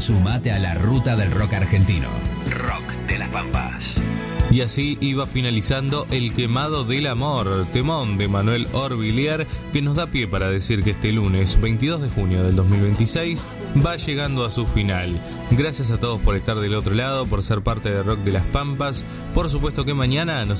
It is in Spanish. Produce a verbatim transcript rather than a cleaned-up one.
Sumate a la ruta del rock argentino. Rock de las Pampas. Y así iba finalizando El Quemado del Amor, temón de Manuel Orbilier, que nos da pie para decir que este lunes veintidós de junio del dos mil veintiséis va llegando a su final. Gracias a todos por estar del otro lado, por ser parte de Rock de las Pampas. Por supuesto que mañana nos